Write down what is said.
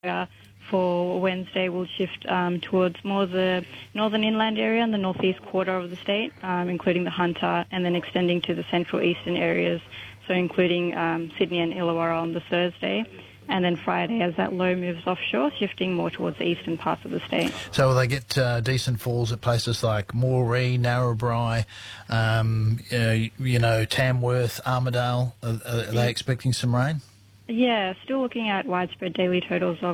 for Wednesday will shift towards more the northern inland area and the northeast quarter of the state, including the Hunter, and then extending to the central eastern areas, so including Sydney and Illawarra on the Thursday. And then Friday, as that low moves offshore, shifting more towards the eastern parts of the state. So will they get decent falls at places like Moree, Narrabri, Tamworth, Armidale? Are they expecting some rain? Yeah, still looking at widespread daily totals of